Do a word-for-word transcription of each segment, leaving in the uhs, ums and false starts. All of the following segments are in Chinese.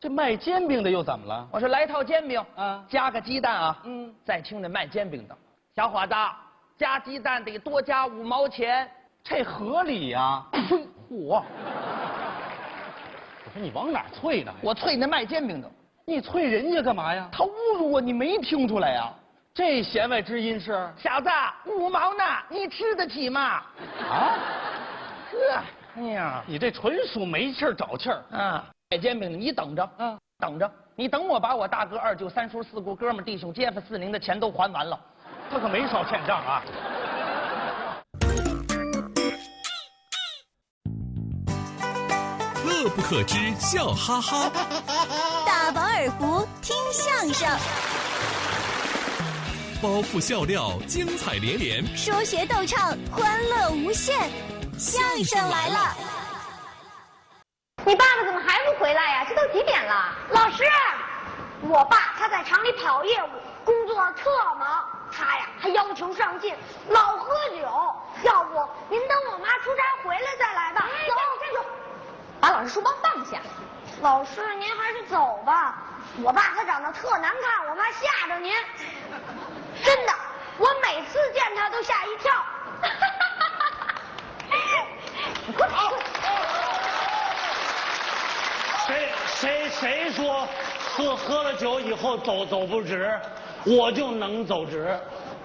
这卖煎饼的又怎么了？ 我说来套煎饼啊， 加个鸡蛋啊。 嗯， 再听这卖煎饼的，小伙子，加鸡蛋得多加五毛钱， 这合理呀、 嚯！ 我说你往哪儿啐呢？ 我啐那卖煎饼的， 你啐人家干嘛呀？ 他侮辱我，你没听出来呀？ 这弦外之音是小子，五毛呢，你吃得起吗？ 啊？ 呵，哎呀， 你这纯属没气儿找气儿。 啊，卖煎饼的，你等着， 嗯， 等着，你等我把我大哥、二舅、三叔、四姑、哥们、弟兄、街坊、四邻的钱都还完了。 他可没少欠账啊。 乐不可支，笑哈哈。 大饱耳福，听相声。 包袱笑料，精彩连连。 说学逗唱，欢乐无限。相声来了！ 你爸爸怎么还不回来呀？这都几点了？老师，我爸他在厂里跑业务，工作特忙，他呀还要求上进，老喝酒。要不您等我妈出差回来再来吧。走，站住！ 把老师书包放下。 老师，您还是走吧。我爸他长得特难看，我怕吓着您。真的，我每次见他都吓一跳。 你快跑！ 谁谁谁说喝喝了酒以后走走不直，我就能走直。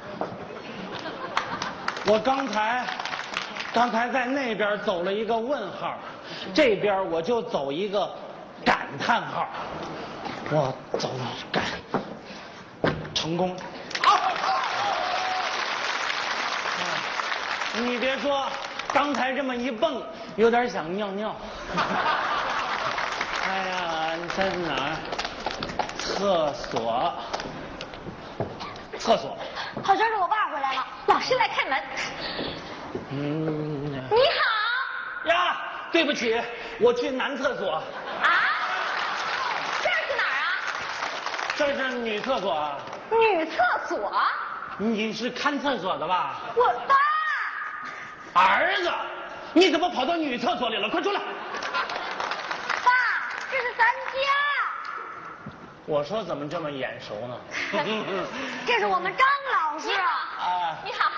我刚才刚才在那边走了一个问号，这边我就走一个感叹号。我走感成功。你别说，刚才这么一蹦，有点想尿尿。哎呀，你在哪儿？厕所。厕所。 好像是我爸回来了， 老师来开门。 嗯。 你好。 呀，对不起，我去男厕所。 啊？这是哪儿啊？ 这是女厕所啊。 女厕所？ 你是看厕所的吧？ 我爸。 儿子，你怎么跑到女厕所里了？快出来！ 爸，这是咱家。 我说怎么这么眼熟呢？ 这是我们张老师。 啊， 你好。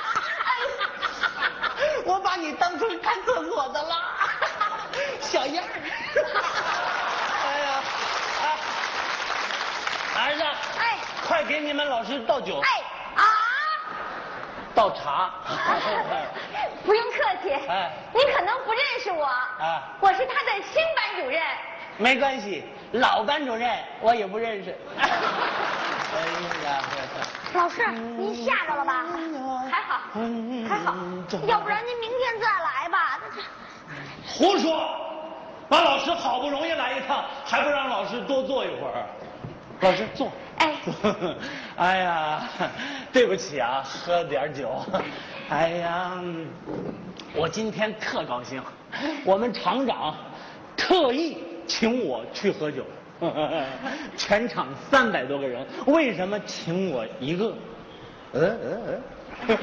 我把你当成看厕所的了，小样儿。哎呀，哎，儿子， 哎， 快给你们老师倒酒。 哎啊， 倒茶。 不用客气。 哎， 您可能不认识我。 啊， 我是他的新班主任。 没关系，老班主任我也不认识。哎呀， 老师，您吓着了吧？ 还好，还好。 要不然您明天再来吧。 胡说！把老师好不容易来一趟，还不让老师多坐一会儿？老师坐。 哎。 哎呀，对不起啊，喝点酒。哎呀，我今天特高兴，我们厂长特意请我去喝酒。全场三百多个人，为什么请我一个？嗯嗯嗯。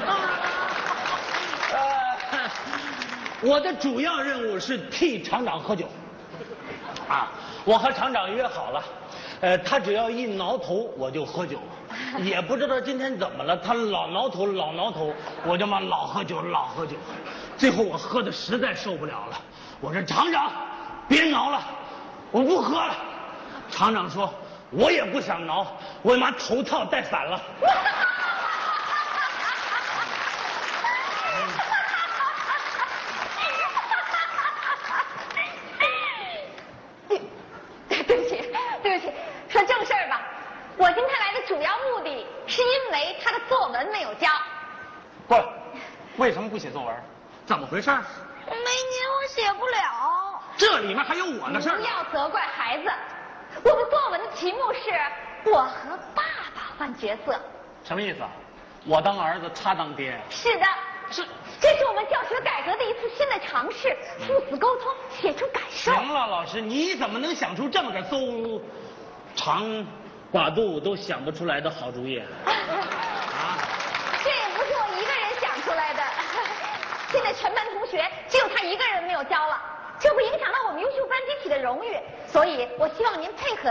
呃，我的主要任务是替厂长喝酒。啊，我和厂长约好了，呃，他只要一挠头我就喝酒，也不知道今天怎么了，他老挠头老挠头，我就嘛老喝酒老喝酒，最后我喝的实在受不了了，我说厂长，别挠了，我不喝了。厂长说，我也不想挠，我妈头套戴反了。 对不起，对不起，说正事儿吧。我今天来的主要目的是因为他的作文没有交。 不，为什么不写作文？怎么回事？ 没您我写不了。 这里面还有我的事儿。 不要责怪孩子。我们作文的题目是我和爸爸换角色。 什么意思？我当儿子，他当爹？ 是的， 是， 这是我们教学改革的一次新的尝试，父子沟通，写出感受。 行了，老师，你怎么能想出这么个邹长寡肚都想不出来的好主意？啊？ 这也不是我一个人想出来的，现在全班同学只有他一个人没有交了，这会影响到我们优秀班集体的荣誉，所以我希望您配合。